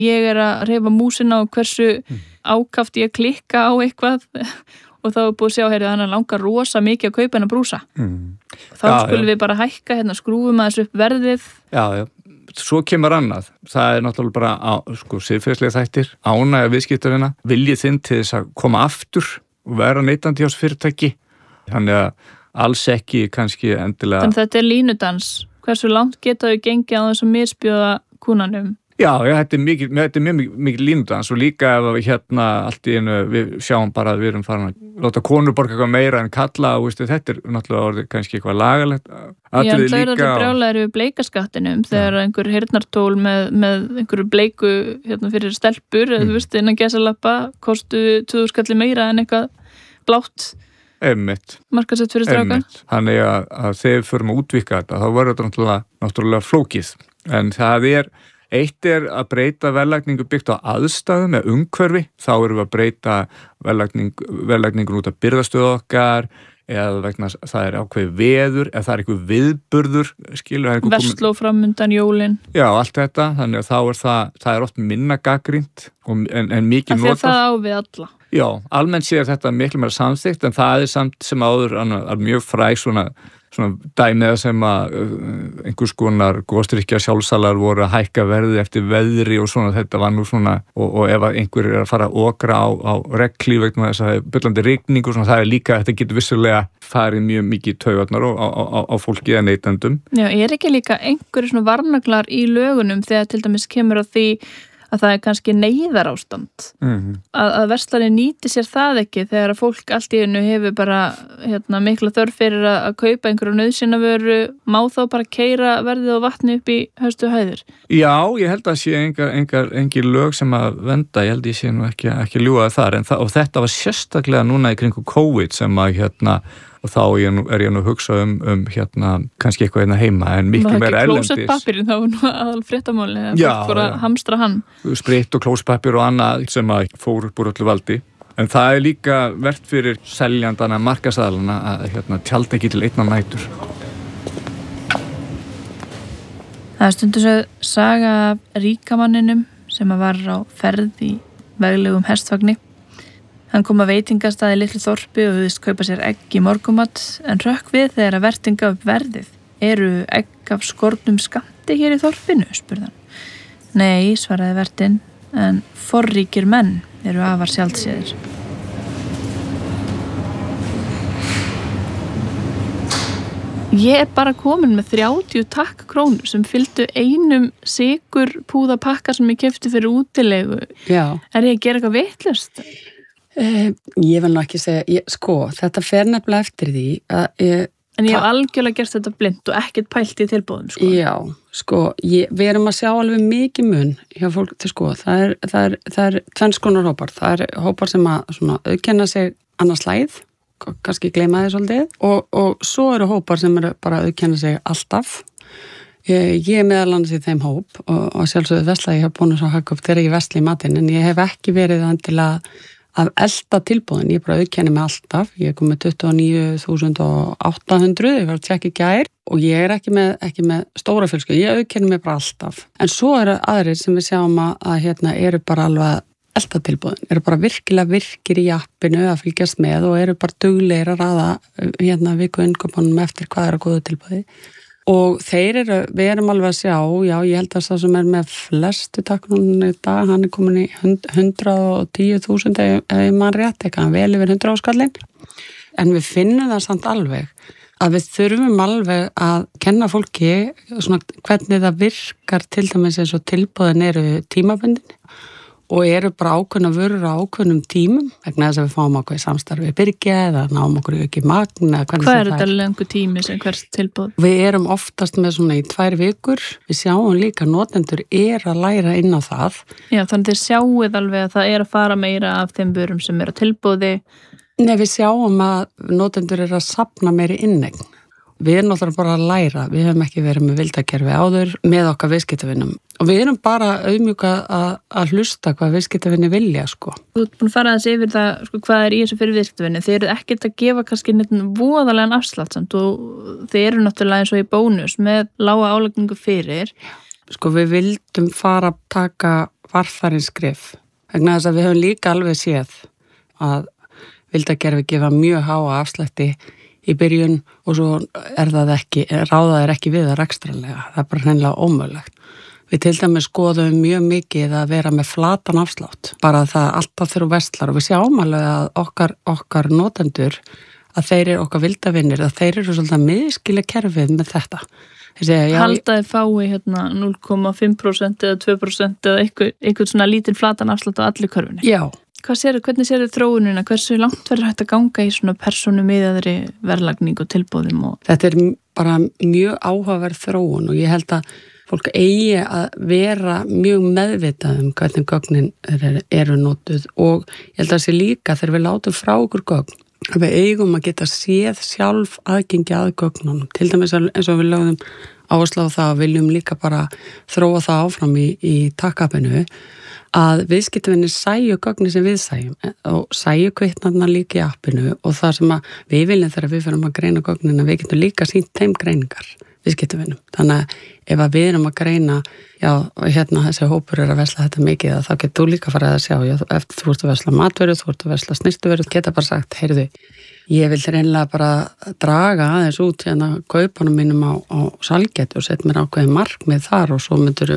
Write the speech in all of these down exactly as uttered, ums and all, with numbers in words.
ég er að hreyfa músina og hversu mm. ákaft ég klikka á eitthvað og þá er búið að sjá, heyrðu, hann langar rosa mikið að kaupa hennar brúsa. Mm. Þá já, skulum já. Við bara hækka, hérna, skrúfum aðeins upp verðið. Já, já. Svo kemur annað. Það er náttúrulega bara á, sko, siðferðislega þættir, ánægja viðskiptavina, viljið þinn til þess að koma aftur og vera neytandi hjá fyrirtæki. Þannig að alls ekki kannski endilega... Þannig þetta er línudans. Hversu langt geta við gengið á þess að misbjóða kúnanum? Já, já, þetta er mikið, þetta er mjög mikið línudans og líka ef við hérna allt í einu, við sjáum bara að við erum farin að láta konur borga eitthvað meira en kalla og veistu, þetta er náttúrulega orðið kannski eitthvað lagalegt. Já, en það er þetta brjálæður við bleikaskattinum þegar ja. einhver heyrnartól með, með einhverju bleiku hérna fyrir stelpur, mm. þú veist, innan gesalappa kostu tvö þúsund kalli meira en eitthvað blátt. Einmitt. Markasett fyrir stráka. Einmitt. Þannig að, að þegar við förum að útvíkka þetta, þá verður þetta náttúrulega, náttúrulega flókið. En það er Eitt er að breyta verðlagningu byggt á aðstæðum með umhverfi, þá erum við að breyta verðlagning, verðlagningun út af birgðastöðu okkar eða vegna það er ákveðið veður eða það er eitthvað viðburður, skilur. Versló framundan jólin. Já, allt þetta, þannig að þá er það, það er oft minna gagnrýnt en, en mikið notað. Af því að það á við alla. Já, almennt sér þetta miklu meira samþykkt en það er samt sem áður er mjög fræg svona svona dæmiða sem að einhvers konar góðstrykkja sjálfsalar voru að hækka verði eftir veðri og svona þetta var nú svona og, og ef einhver er að fara að okra á, á regli vegna þess að það er byllandi rigning og svona það er líka, þetta getur vissulega farið mjög mikið taugarnar á, á, á fólki eða neytendum. Já, er ekki líka einhverju svona varnaglar í lögunum þegar til dæmis kemur á því að það er kannski neyðarástand mm-hmm. að, að verslanir nýti sér það ekki þegar að fólk allt í einu hefur bara hérna, mikla þörf fyrir að, að kaupa einhverju nauðsynjavöru, má þá bara keyra verðið og vatni upp í hæstu hæðir? Já, ég held að sé engar, engar, engin lög sem að venda, ég held að ég sé nú ekki, ekki ljúgaði þar en það, og þetta var sérstaklega núna í kringu COVID sem að hérna og þá er ég nú, er ég nú að hugsa um, um hérna, kannski eitthvað hérna heima en miklu meira erlendis. Það er ekki klósettpappirinn, þá var nú aðal fréttamáli að fólk fór að hamstra hann. Spritt og klósettpappir og annað sem að fór upp úr öllu valdi. En það er líka vert fyrir seljandana markaðsaðalana að hérna, tjalda ekki til einna nætur. Það er stundum svo saga af ríkamanninum sem að var á ferð í veglegum hestvagni. Hann kom að veitingastað í litlu þorpi og hugðist kaupa sér egg í morgumat en rökk við þegar að vertinga upp verðið. Eru egg af skornum skammti hér í þorpinu, spurði hann. Nei, svaraði vertin, en forríkir menn eru afar sjaldséðir. Ég er bara komin með þrjátíu takk krónur sem fylgdu einum sykur púða pakka sem ég keypti fyrir útilegu. Já. Er ég að gera eitthvað vitlaust? Uh, ég vil ná ekki segja, ég, sko, þetta fer nefnilega eftir því að ég... En ég hef algjörlega gert þetta blind og ekkert pælt í tilbúðum, sko. Já, sko, ég, við erum að sjá alveg mikið mun hjá fólk til sko, það er, það er, það er tvenns konar hópar, það er hópar sem að svona auðkenna sig annars slæð, kannski gleyma því svolítið, og, og svo eru hópar sem eru bara auðkenna sig alltaf. Ég, ég er meðal annars í þeim hóp og, og sjálfsögðu vesla ég hef búin að haka upp þegar ég vesla í matinn, en ég hef ekki verið þann til að að elda tilbúðin, ég bara auðkenni mig alltaf, ég er komið tuttugu og níu þúsund átta hundruð, ég var að tjekka í gær og ég er ekki með, ekki með stóra fjölskyldu, ég auðkenni mig bara alltaf. En svo eru aðrir sem við sjáum að, að hérna, eru bara alveg að elda tilbúðin, eru bara virkilega virkir í appinu að fylgjast með og eru bara duglegir að raða hérna, viku innköpunum eftir hvað er að góða tilbúði. Og þeir eru, við erum alveg að sjá, já, ég held að það sem er með flestu taknunum í dag, hann er komin í hundrað og tíu þúsund ef ég mann rétt, eitthvað vel yfir hundrað áskallin. En við finnum það samt alveg að við þurfum alveg að kenna fólki svona, hvernig það virkar til dæmis eins og tilboðin eru tímabundin og eru bara ákveðna vörur á ákveðnum tímum vegna þess að við fáum ákveð samstarfi byrgja eða náum okkur ekki magn. Hvað er þetta lengur tími sem hvers tilboð? Við erum oftast með svona í tvær vikur. Við sjáum líka að notendur er að læra inn á það. Já, þannig þið sjáuð alveg að það er að fara meira af þeim vörum sem eru á tilboði. Nei, við sjáum að notendur er að safna meiri innegn. Við erum náttúrulega bara að læra, við hefum ekki verið með vildakerfi áður með okkar viðskiptavinnum og við erum bara auðmjúka að, að hlusta hvað viðskiptavinni vilja, sko. Þú ert búin að fara aðeins yfir það, sko, hvað er í þessu fyrir viðskiptavinni. Þeir eru ekkert að gefa kannski neitt voðalegan afslátt samt og þeir eru náttúrulega eins og í bónus með lága álagningu fyrir. Sko, við vildum fara að taka varfærin skrif. Vegna þess að við höfum líka alveg séð að vildagerfi gefa mjög háa afslætti í byrjun og svo er það ekki, ráða er ekki við það rekstrarlega. Það er bara hreinlega ómögulegt. Við til dæmis skoðum mjög mikið að vera með flatan afslátt. Bara það alltaf þurfa verslar og við sjáum alveg að okkar, okkar notendur, að þeir eru okkar vildavinnir, að þeir eru svolítið að miðskilja kerfið með þetta. Segja, haldaði fái hérna núll komma fimm prósent eða tvö prósent eða eitthvað, eitthvað svona lítinn flatan afslátt á allir körfunni. Já. Hvað séru, hvernig séru þróunina? Hversu langt verður hægt að ganga í svona persónumiðaðri verðlagning og tilboðum? Og... Þetta er bara mjög áhugaverð þróun og ég held að fólk eigi að vera mjög meðvitað um hvernig gögnin eru, eru notuð og ég held að sé líka þegar við látum frá okkur gögn að við eigum að geta séð sjálf aðgengi að gögnunum. Til dæmis eins og við lögðum áherslu á það og viljum líka bara þróa það áfram í, í takkapinu að viðskiptavinir sæju gögnin sem við sæjum og sæju kvitnarna líka í appinu og það sem að við viljum þegar við fyrir að greina gögnin að við getum líka sínt þeim greiningar viðskiptavinum. Þannig að ef að við erum að greina, já, hérna þessi hópur er að versla þetta mikið, þá getur þú líka farið að sjá, já, eftir þú ert að versla matveru, þú ert að versla snyrtuveru, geta bara sagt, heyrðu, ég vil reynilega bara draga aðeins út hérna kaupunum mínum á, á Salgeti og setja mér ákveðið markmið þar og svo myndur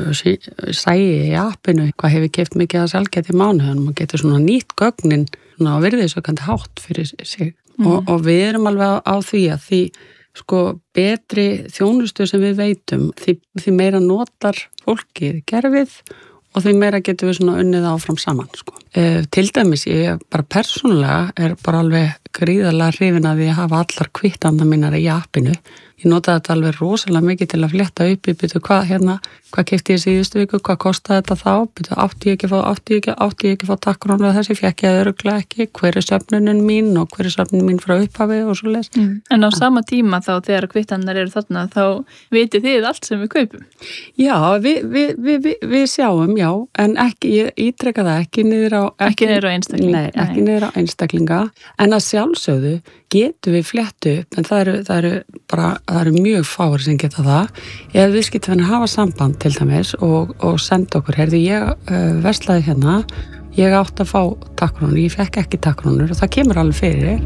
sæi í appinu hvað hefur keypt mikið að Salgeti í mánuðan og getur svona nýtt gögnin svona á virðisauκandi hátt fyrir sig mm. og, og við erum alveg á, á því að því sko betri þjónustu sem við veitum því, því meira notar fólkið kerfið og því meira getum við svona unnið áfram saman sko. E, til dæmis ég bara persónulega er bara alveg gríðarlega hrifin að því að hafa allar kvittanda mínar í appinu. Ég notaði þetta alveg rosalega mikið til að fletta upp í byrju hvað hérna, hvað keypti ég síðustu viku, hvað kostaði þetta þá, byrju átti ég ekki fá, átti ég ekki, átti ég ekki fá takkrónu þessi, fekk ég örugglega ekki, hver er söfnunin mín og hver er söfnunin mín frá upphafi og svo leys. Mm. En á sama tíma þá þegar kvittannar eru þarna þá vitið þið allt sem við kaupum? Já, við, við, við, við, við sjáum, já, en ekki, ég ítreka það ekki niður á... Ekki, ekki niður á einstaklinga? Nei, ekki nei. niður á einstaklinga, en að sjálfsögðu getum við flett upp, en það eru, það eru bara, það eru mjög fáir sem geta það. Ef viðskiptavinir hafa samband til dæmis og, og senda okkur, heyrðu ég uh, verslaði hérna, ég átti að fá takkrónur, ég fekk ekki takkrónur og það kemur alveg fyrir.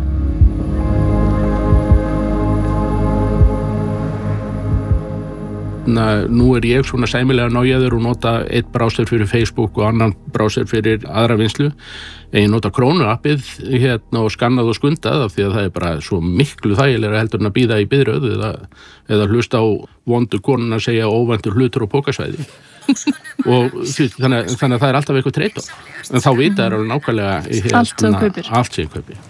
Nú er ég svona sæmilega nájaður og nota eitt browser fyrir Facebook og annan browser fyrir aðra vinslu. Ég nota Krónu-appið hérna og skannað og skundað af því að það er bara svo miklu þægilega heldur en að bíða í biðröð eða, eða hlusta á vondu konuna að segja óvæntur hlutur og pókasvæði. og þannig, þannig að það er alltaf eitthvað treyta. En þá vita er alveg nákvæmlega hérna, allt sem kaupir. Allt sem kaupir.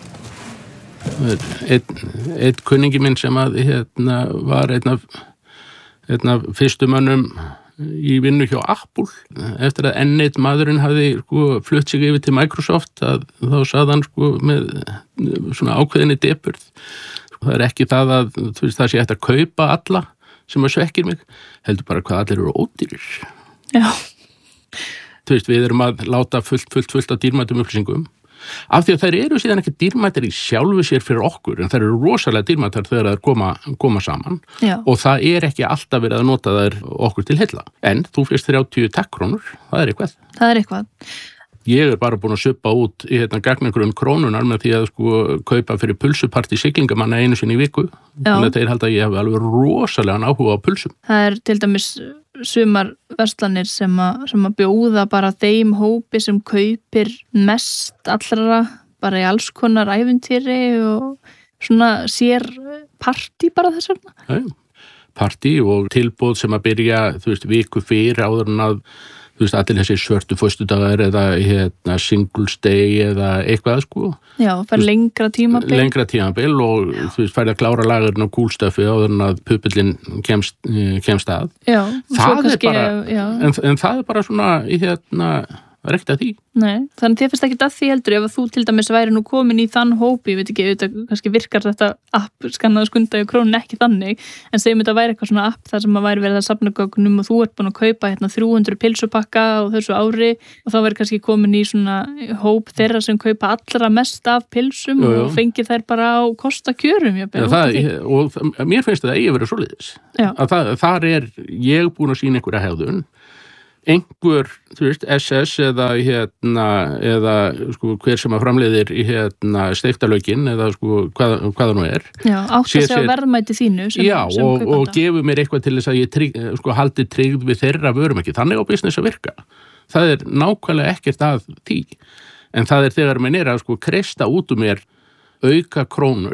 Einn ein kunningi minn sem að hérna var einn af einn af fyrstu mönnum í vinnu hjá Apple eftir að enn eitt maðurinn hafði sko, flutt sig yfir til Microsoft að þá sagði hann sko, með svona ákveðinni depurð. Það er ekki það að veist, það sé hægt að kaupa alla sem að svekkir mig, heldur bara hvað allir eru ódýrir. Já. Þú veist, við erum að láta fullt, fullt, fullt af dýrmætum upplýsingum. Af því að þær eru síðan ekki dýrmættar í sjálfu sér fyrir okkur, en þær eru rosalega dýrmættar þegar þær koma, koma saman. Já. Og það er ekki alltaf verið að nota þær okkur til heilla. En þú fyrst þrjátíu takkrónur, það er eitthvað. Það er eitthvað. Ég er bara búin að suppa út í hérna gagnargrunn krónunar með því að sko kaupa fyrir pulsuparti siglingamanna einu sinni í viku. Já. Þannig að þeir halda að ég hef alveg rosalega áhuga á pulsum. Það er til dæmis sumar verslanir sem að, sem að bjóða bara þeim hópi sem kaupir mest allra bara í alls konar ævintýri og svona sér partí bara þess vegna. Já, partí og tilboð sem að byrja, þú veist, viku fyrir áður en að þú veist, allir þessi svörtu föstudagar eða hérna Singles Day eða eitthvað, sko. Já, fær lengra tímabil. Lengra tímabil og þú veist, færði að klára lagurinn á kúlstöfi áður en að pupillinn kemst, kemst að. Já, það er bara, já. En, en það er bara svona, hérna, rekt að því. Nei, þannig að þér finnst ekki að því heldur ef að þú til dæmis væri nú komin í þann hópi, ég veit ekki, auðvitað, kannski virkar þetta app skannaðu skunda í krónin ekki þannig, en segjum þetta væri eitthvað svona app þar sem að væri verið að safna gögnum og þú ert búin að kaupa hérna þrjú hundruð pilsupakka á þessu ári og þá væri kannski komin í svona hóp þeirra sem kaupa allra mest af pilsum jú, jú. Og fengir þær bara á kostakjörum. Já, það, og mér finnst þetta eigi verið svoleiðis. Að það, þar er ég búin að sýna einhverja hegðun. einhver, þú veist, S S eða hérna, eða sko hver sem að framleiðir í hérna steiktarlaukinn eða sko hvað, hvað það nú er. Já, átt að segja verðmæti þínu sem, já, sem og, kaupanda. og gefur mér eitthvað til þess að ég trygg, sko haldi tryggð við þeirra vörum ekki. Þannig á business að virka. Það er nákvæmlega ekkert að því. En það er þegar mér er að sko kreista út úr mér auka krónur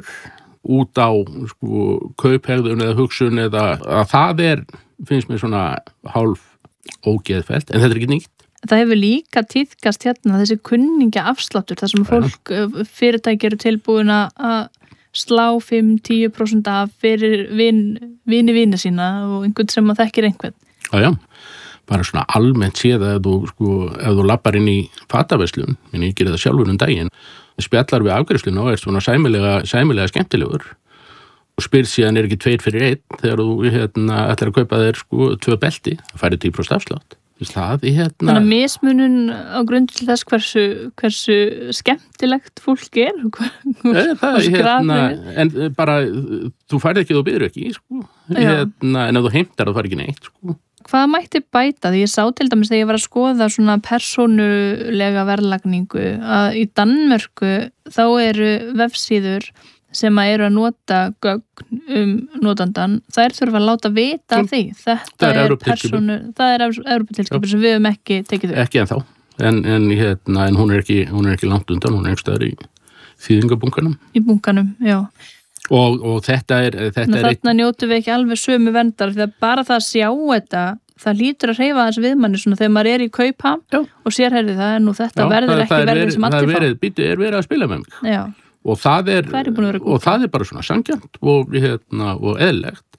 út á sko kauphegðun eða hugsun eða að það er, finnst mér svona hálf ógeðfellt, en þetta er ekki nýtt. Það hefur líka tíðkast hérna þessi kunningja afsláttur, þar sem fólk, fyrirtæki eru tilbúin að slá fimm til tíu prósent af fyrir vin, vini vini sína og einhvern sem að þekkir einhvern. Já, já, bara svona almennt séð að þú, sko, ef þú lappar inn í fataverslun, minn ég gerir það sjálfur um daginn, spjallar við afgreiðsluna og er svona sæmilega, sæmilega skemmtilegur og spyr síðan er ekki tveir fyrir einn þegar þú hérna, ætlar að kaupa þér sko tvö belti, það færi tíu prósent afslátt. Það, hérna... Þannig að mismunun á grund til þess hversu, hversu skemmtilegt fólk er Nei, það, hérna, en bara þú færði ekki og byrður ekki sko. Hérna, en ef þú heimtar það fær ekki neitt sko. Hvað mætti bæta? Því ég sá til dæmis þegar ég var að skoða svona persónulega verðlagningu að í Danmörku þá eru vefsíður sem að eru að nota gögn um notandan, það er þurfa að láta vita af því. Þetta er, er persónu, það er Evróputilskipur sem við höfum ekki tekið upp. Ekki ennþá, en, en, hérna, en hún, er ekki, hún er ekki langt undan, hún er ekki staðar í þýðingabunkanum. Í bunkanum, já. Og, og þetta er... Þetta Ná, er þarna eitt... njótu við ekki alveg sömu verndar, því að bara það að sjá þetta, það lítur að hreyfa þess viðmanni svona þegar maður er í kaupa já. Og sér herði það, en nú þetta já, verður það, ekki það verður sem allir fá. Það er verið að spila með mig. Já. Og það er, er og það er bara svona sanngjarnt og, hérna, og eðlilegt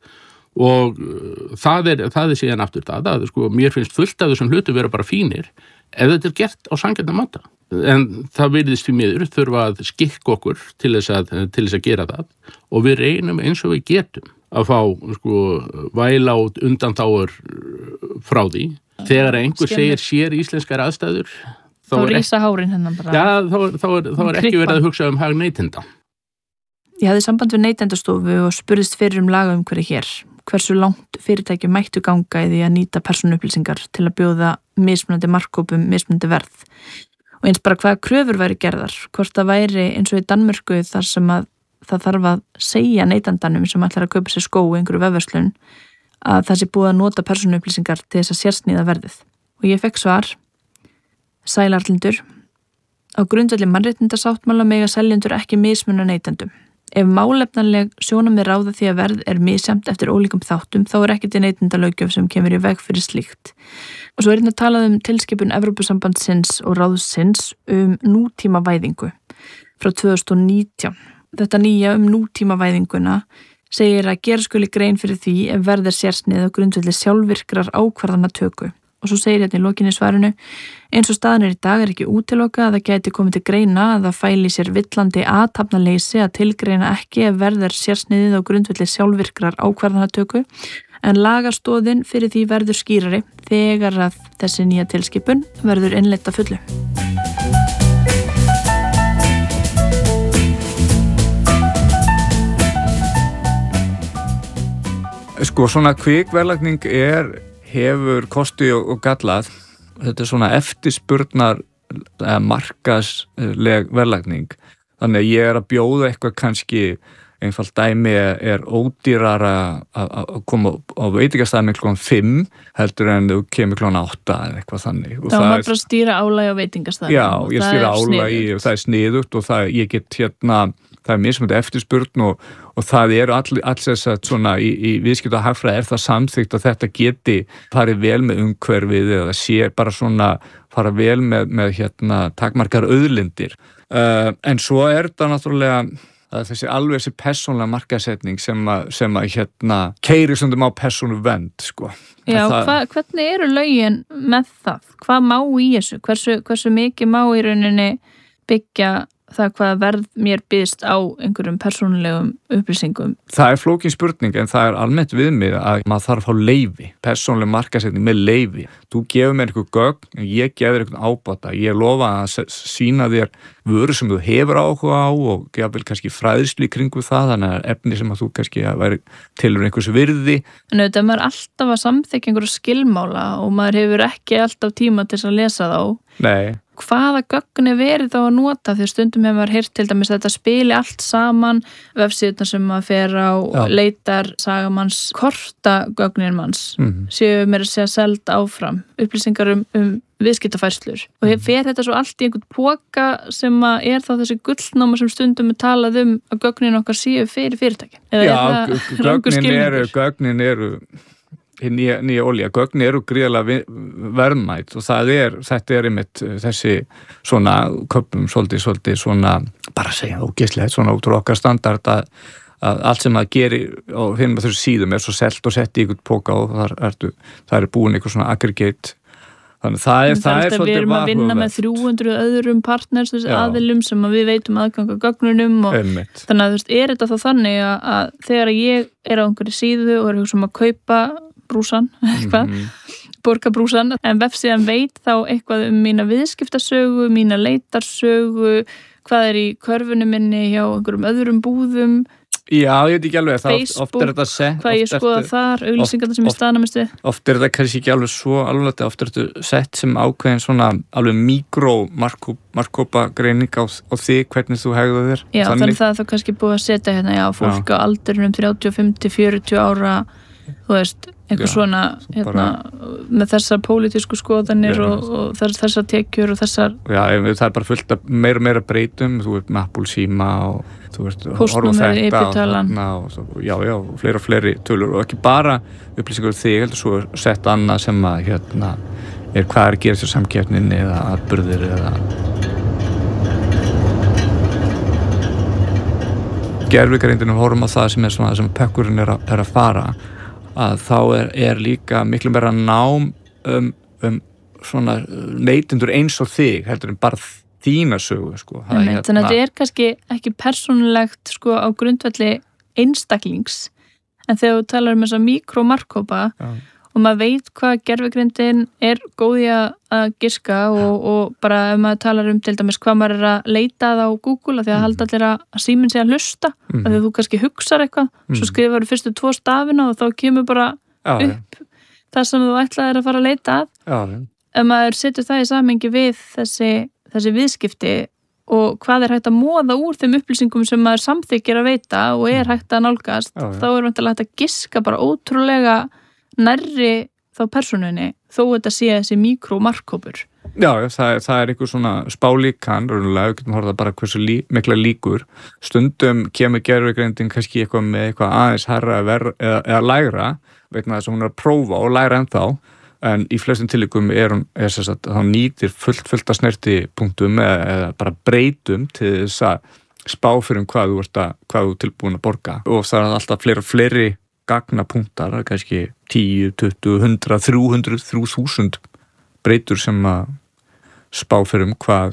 og það er, það er síðan aftur það að sko, mér finnst fullt af þessum hlutu vera bara fínir ef þetta er gert á sanngjarnan máta. En það virðist því miður þurfa að skikka okkur til þess að, til þess að gera það og við reynum eins og við getum að fá sko, væla út undanþágur frá því. Þegar einhver segir sér íslenskar aðstæður Þá rísa hárin hennan bara. Já, þá, þá, er, þá er ekki verið að hugsa um hag neytenda. Ég hafði samband við neytendastofu og spurðist fyrir um lagaumhverfi hér. Hversu langt fyrirtæki mættu ganga í því að nýta persónuupplýsingar til að bjóða mismunandi markkópum, mismunandi verð. Og eins bara hvaða kröfur væri gerðar, hvort það væri eins og í Danmörku þar sem að það þarf að segja neytendanum sem ætlar að kaupa sér skó í einhverju vefverslun að það sé búið að nota persónuupplýsingar til þess að sérsníða verðið. Og ég fekk svar Sælarlindur, á grundvelli mannréttindasáttmála mega seljendur ekki mismuna neytendum. Ef málefnaleg sjónarmið ráða því að verð er misjafnt eftir ólíkum þáttum, þá er ekki til neytendalöggjöf sem kemur í veg fyrir slíkt. Og svo er hérna talað um tilskipun Evrópusambandsins og ráðsins um nútímavæðingu frá tvö þúsund og nítján. Þetta nýja um nútímavæðinguna segir að gera skuli grein fyrir því ef verð er sérsnið á grundvelli sjálfvirkrar ákvarðanatöku. Og svo segir hérna í lokinni svarinu, eins og staðan er í dag er ekki útiloka að það geti komið til greina að það fæli sér villandi athafnaleysi að tilgreina ekki ef verð er sérsniðið á grundvelli sjálfvirkrar ákvarðanatöku, en lagastóðin fyrir því verður skýrari þegar að þessi nýja tilskipun verður innleidd að fullu. Sko, svona kvikverðlagning er hefur kosti og, og gallað. Þetta er svona eftirspurnar markaðsleg verðlagning. Þannig að ég er að bjóða eitthvað kannski einfalt dæmi er ódýrara að koma á veitingastæmi klukkan fimm heldur en þú kemur klukkan átta eða eitthvað þannig. Þá er maður bara að stýra álægi á veitingastæmi. Já, ég stýra álægi og það er sniðugt og það, ég get hérna, það er mismunandi eftirspurn og, og það eru all, alls þess að svona í, í viðskipta og hagfræði er það samþykkt að þetta geti farið vel með umhverfið eða sé bara svona fara vel með, með hérna takmarkar auðlindir. Uh, en svo er það náttúrulega að þessi alveg þessi persónlega markaðsetning sem að, sem að hérna keyrir stundum á persónu vend, sko. Já, það... hva, hvernig eru lögin með það? Hvað má í þessu? Hversu, hversu mikið má í rauninni byggja það hvað verð mér býðst á einhverjum persónulegum upplýsingum. Það er flókin spurning en það er almennt við mig að maður þarf að fá leyfi, persónuleg markaðssetning með leyfi. Þú gefur mér einhver gögn, ég gefur einhvern ábata, ég lofa að sýna þér vöru sem þú hefur áhuga á og gefur kannski fræðslu í kringu það, þannig að efni sem að þú kannski að væri tilur einhvers virði. En auðvitað maður er alltaf að samþykja einhverju skilmála og maður hefur ekki alltaf tíma til að lesa þá. Nei. Hvaða gögn er verið þá að nota því stundum hefur maður heyrt til dæmis þetta spili allt saman, vefsíðuna sem maður fer á Já. leitar sagamanns korta gögnin manns mm-hmm. séu mér að segja seld áfram upplýsingar um, um viðskiptafærslur mm-hmm. og fer þetta svo allt í einhvern póka sem að er þá þessi gullnáma sem stundum er talað um að gögnin okkar séu fyrir fyrirtæki. Já, gögnin eru, gögnin eru nýja, nýja olja, gögn eru gríðarlega verðmæt og það er, þetta er einmitt þessi svona köpum svolítið, svolítið svona, bara að segja ógeðslegt, svona út úr okkar standard að, að allt sem það gerir á hinum að þessu síðum er svo selt og sett í einhvern póka og þar ertu, það er búin einhver svona aggregate, þannig það er, það er svolítið við erum að vinna með þrjú hundruð öðrum partners, þessi aðilum sem að við veitum aðgang að gögnunum og einmitt. Þannig að þú veist, er þetta þá þannig að, að þegar ég er á einhverju síðu og er hugsa um að kaupa brúsan, eitthvað, mm-hmm. borga brúsan, en vefsíðan veit þá eitthvað um mína viðskiptasögu, mína leitarsögu, hvað er í körfunum minni hjá einhverjum öðrum búðum. Já, ég veit ekki alveg, það Facebook, oft er þetta sett, hvað ég skoða er, þar, auglýsingarna sem ég staðnamist við. Oft er þetta kannski ekki alveg svo alveg, oft er þetta sett sem ákveðin svona alveg mikró markkópa greining á, á því hvernig þú hegða þér. Já, þannig, þannig það er þá kannski búið að setja hérna, já, fólk já. Á aldrinum þrjátíu og fimm til fjörutíu ára, þú veist, eitthvað já, svona hérna, bara, með þessar pólitísku skoðanir og, og þess, þessar tekjur og þessar Já, það er bara fullt af meira meira breytum, þú ert með Apple síma og þú veist, Póstnúmer, E P-talan og, og já, já, og fleiri og fleiri tölur og ekki bara upplýsingar þig, heldur svo sett annað sem að hérna, er hvað er að gera sér samkeppninni eða atburðir eða gervigreindinu horfum á það sem er svona sem pekkurinn er að, er að fara að þá er, er líka miklu meira nám um, um svona neytendur eins og þig heldur en bara þína sögu sko. Þannig að hérna, þetta er kannski ekki persónulegt sko á grundvelli einstaklings en þegar þú talar um þessa mikromarkkópa og maður veit hvað gervigreindin er góð í að giska og, og bara ef maður talar um til dæmis hvað maður er að leita að á Google að því að mm. halda allir að síminn sé að hlusta mm. að því að þú kannski hugsar eitthvað mm. svo skrifar þú fyrstu tvo stafina og þá kemur bara já, upp ja. Það sem þú ætlaðir að fara að leita að já, ja. Ef maður setur það í samhengi við þessi, þessi viðskipti og hvað er hægt að móða úr þeim upplýsingum sem maður samþykir að veita og er hægt að nálgast já, ja. Þá er vantilega hægt að giska bara ótrúlega nærri þá persónunni þó þetta sé þessi mikromarkkópur. Já, það, það er einhver svona spálíkan, raunlega, við getum horfað bara hversu lí, mikla líkur. Stundum kemur gervigreindin kannski eitthvað með eitthvað aðeins herra eða, eða lægra, vegna þess að hún er að prófa og læra ennþá, en í flestum tilvikum er hún, er þess að þá nýtir fullt, fullt að snerti punktum eða, eða bara breytum til þess að spá fyrir um hvað þú ert að, hvað þú tilbúin að borga og það er alltaf fleiri og fleiri gagnapunktar, kannski tíu, tuttugu, hundrað, þrjú hundruð, þrjú þúsund breytur sem að spá fyrir um hvað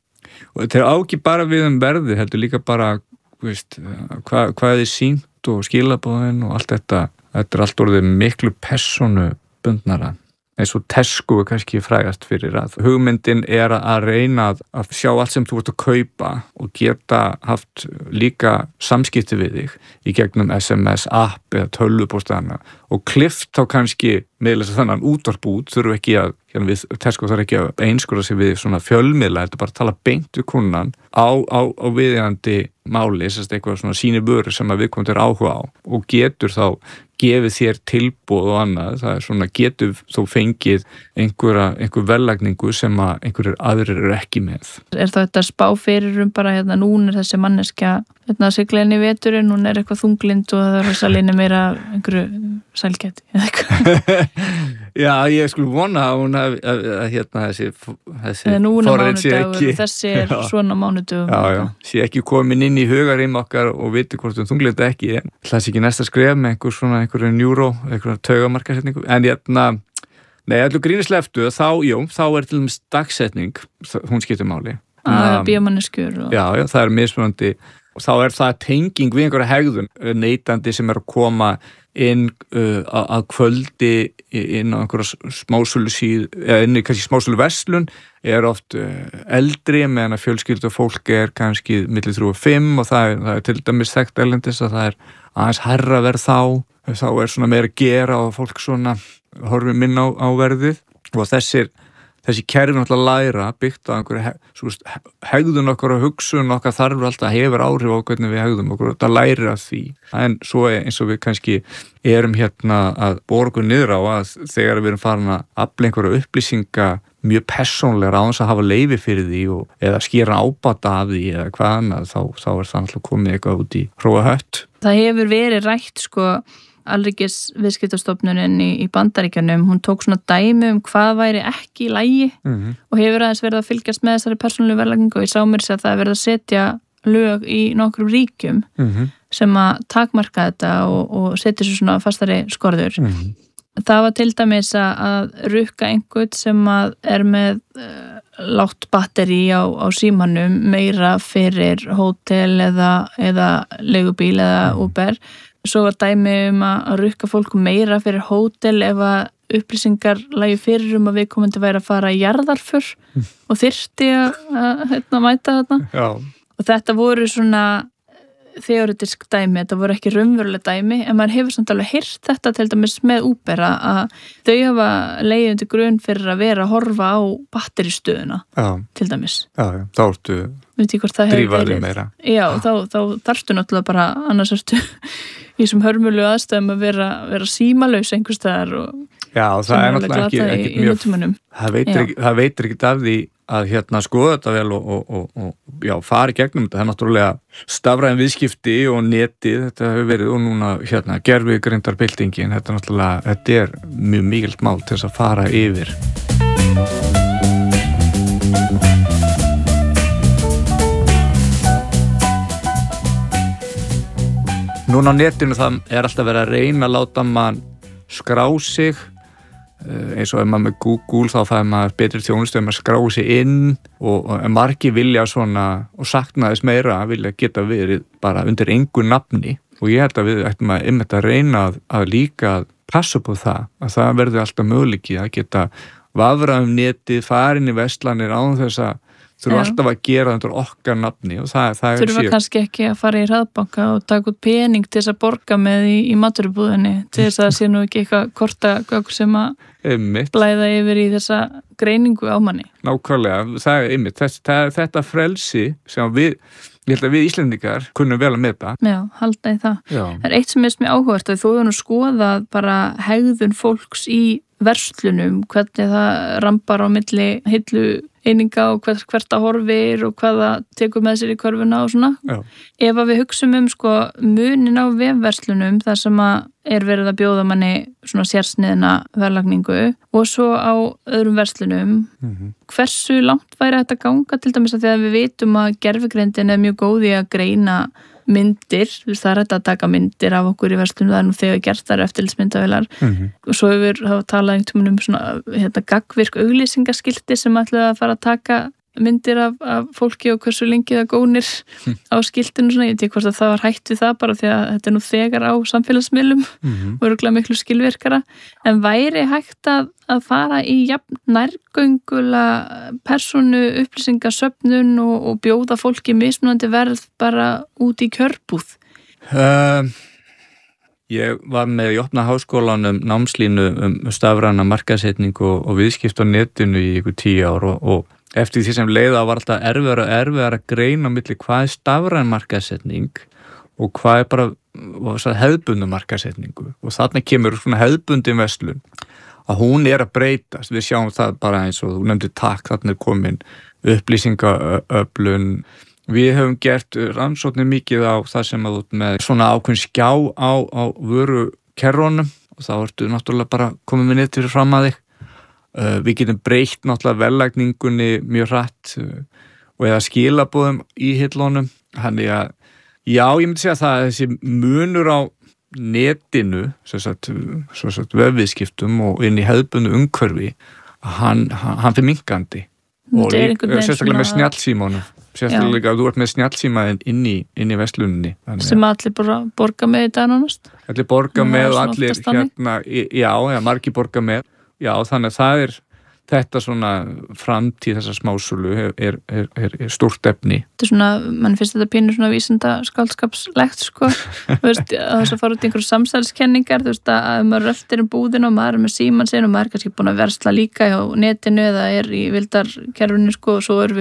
og þetta er á ekki bara við um verði heldur líka bara veist, hvað, hvað er sýnt og skilabóðin og allt þetta þetta er allt orðið miklu persónubundnara eins og Tesco er kannski frægast fyrir að hugmyndin er að reyna að, að sjá allt sem þú ert að kaupa og geta haft líka samskipti við þig í gegnum S M S app eða tölvupóstana og klift þá kannski með þess að þannig útvarp út þurfu ekki að, hérna við Tesco þarf ekki að einskura sig við svona fjölmiðla, þetta bara að tala beint við kunnan á, á, á viðeigandi máli, þess að eitthvað svona síni vörur sem að viðkomandi er áhuga á og getur þá gefið þér tilboð og annað, það er svona getur þó fengið einhverja, einhver verðlagningu sem að einhverjir aðrir eru ekki með. Er þetta spá fyrir um bara hérna núna er þessi manneskja hérna sigla inn í veturinn, hún er eitthvað þunglind og það er að salina meira einhverju sælgæti eða eitthvað. Já, ég skulle vona að hún að, að, að hérna þessi, þessi forrið sé ekki þessi er já. Svona mánudagur já, já, sé ekki komin inn í hugarím okkar og viti hvort hún þunglinda ekki en það sé ekki næsta skref með einhver svona einhverju njúró, einhverju taugamarkasetningu en hérna, nei, allur grínislega eftir þá, jú, þá er til dæmis dagsetning hún skiptir máli að bíómanneskjur og... Já, já, það er mismunandi og þá er það tenging við einhverja hegðun neytandi sem er að koma inn uh, að kvöldi inn á einhverja smásölu síð eða inn í kannski smásölu verslun er oft uh, eldri meðan að fjölskyldu fólk er kannski milli þrjú og fimm og það er, það er til dæmis þekkt erlendis að það er aðeins hærra verð þá þá er svona meira að gera og fólk svona horfir minna á, á verðið og þessir þessi kerfi náttúrulega læra byggt á einhverju heg, hegðun okkar og hugsun okkar þarf alltaf hefur áhrif á hvernig við hegðum okkur og það lærir af því en svo eins og við kannski erum hérna að borga niður á að þegar við erum farin að afla einhverju upplýsinga mjög persónlega á þess að hafa leyfi fyrir því og, eða skera ábata af því eða hvað annað þá, þá er það alltaf komið eitthvað út í hróa hött. Það hefur verið rætt sko Alríkis viðskiptastofnunin í, í Bandaríkjunum, hún tók svona dæmi um hvað væri ekki í lagi mm-hmm. og hefur aðeins verið að fylgjast með þessari persónulegu verðlagningu og ég sá mér sér að það er verið að setja lög í nokkrum ríkjum mm-hmm. sem að takmarka þetta og, og setja svo svona fastari skorður. Mm-hmm. Það var til dæmis að rukka einhvern sem að er með uh, lágt batteri á, á símanum meira fyrir hótel eða, eða leigubíl eða Uber. Svo var dæmi um að rukka fólk meira fyrir hótel ef að upplýsingar lægi fyrir um að viðkomandi væri að fara í jarðarför mm. og þyrfti að, að hérna, mæta þarna. Já. Og þetta voru svona þeoretisk dæmi, þetta voru ekki raunveruleg dæmi, en maður hefur samt alveg heyrt þetta til dæmis með Uber að þau hafa legið undir grunn fyrir að vera að horfa á batteristöðuna já. Til dæmis. Já, já, þá ertu drífaði meira. Já, já. Þá, þá þarftu náttúrulega bara annars ertu í þessum hörmulegu aðstæðum að vera, vera símalaus einhvers staðar og já, það er náttúrulega ekki, ekki mjög það veitir ekki, það veitir ekki af því að hérna skoða þetta vel og, og, og, og já, fari gegnum þetta, það er náttúrulega stafræðin viðskipti og netið, þetta hefur verið og núna hérna gervigreindarbyltingin, þetta er náttúrulega, þetta er mjög mikilvægt mál til þess að fara yfir. Núna á netinu það er alltaf verið að reyna að láta mann skrá sig eins og ef maður með Google þá fæði maður betri þjónustu ef maður skráði sig inn og, og margir vilja svona og sakna þess meira vilja geta verið bara undir engu nafni og ég held að við ættum að einmitt að reyna að, að líka passa upp á það að það verður alltaf möguleiki að geta vafrað um netið, farin í verslanir án þess að þurfa alltaf að gera undir okkar nafni og það, það er þurfa síðan. Kannski ekki að fara í hraðbanka og taka út pening til þess að borga með í, í maturubúðinni til þess að það sé nú ekki eitthvað korta sem að einmitt. Blæða yfir í þessa greiningu á manni. Nákvæmlega, það er einmitt, þess, það er þetta frelsi sem við, ég held að við Íslendingar kunnum vel að meta. Já, halda í það. Já. Það er eitt sem er mjög áhugavert og þú hefur nú skoðað bara hegðun fólks í verslunum, hvernig það rampar á milli hillu eininga og hvert, hvert að horfir og hvað það tekur með sér í körfuna og svona. Já. Ef að við hugsum um sko munin á vefverslunum þar sem að er verið að bjóða manni svona sérsniðna verðlagningu og svo á öðrum verslunum, mm-hmm. hversu langt væri þetta ganga til dæmis að því að við vitum að gervigreindin er mjög góð í að greina myndir, það er þetta að taka myndir af okkur í verslunum, það er nú þegar gert það eru eftirlitsmyndavélar mm-hmm. og svo hefur þá talað einhvern veginn um svona hérna, gagnvirk auglýsingaskilti sem ætlaði að fara að taka myndir af, af fólki og hversu lengi það gónir hm. á skiltinu svona, ég veit ekki hvort að það var hætt við það bara því að þetta er nú þegar á samfélagsmiðlum mm-hmm. og örugglega miklu skilvirkara en væri hægt að, að fara í jafn nærgöngula persónu upplýsingasöfnun og, og bjóða fólki mismunandi verð bara út í kjörbúð? Um, ég var með í opna háskólanum námslínu um stafræna markaðssetning og, og viðskipt á netinu í ykkur tíu ár og, og eftir því sem leiða var alltaf erfiðar og erfiðar að greina á milli hvað er stafræn markaðssetning og hvað er bara hefðbundin markaðssetningu og þarna kemur svona hefðbundin verslun að hún er að breytast, við sjáum það bara eins og þú nefndir takk, þarna er komin upplýsingaöflun, við höfum gert rannsóknir mikið á það sem að út með svona ákveðin skjá á, á vörukerrunum og þá ertu náttúrulega bara komið með niður fram að þig. Uh, við getum breytt náttúrulega verðlagningunni mjög hratt uh, og eða skilabóðum í hillunum þannig að, já, ég myndi segja það að þessi munur á netinu sem sagt, sem sagt vefviðskiptum og inn í hefðbundnu umhverfi hann, hann, hann fyrir minnkandi og Þetta er líka, einhvern veginn sérstaklega með svona- snjallsímanum sérstaklega að þú ert með snjallsíma inn í, inn í versluninni þannig sem allir bara borga með í dag nánast. að allir borga Það er með og svona allir oftast þannig. hérna, í- já, já, margir borga með já, þannig að það er þetta svona framtíð þessa smásölu er, er, er, er, er stórt efni. Þetta er svona, mann finnst þetta pínur svona vísinda skáldskapslegt sko, þú veist, að þess að fara út í einhverju samsælskenningar, þú veist, að maður röltir um búðin og maður er með síman sinn og maður er kannski búin að versla líka á netinu eða er í vildarkerfinu sko og svo erum við